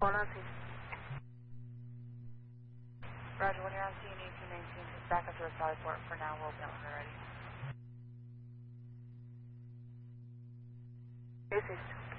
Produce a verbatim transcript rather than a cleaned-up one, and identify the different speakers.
Speaker 1: one on C.
Speaker 2: Roger, when you're on scene eighteen nineteen, just back up to the Sally Port for now. We'll open it when we're ready.
Speaker 1: East East.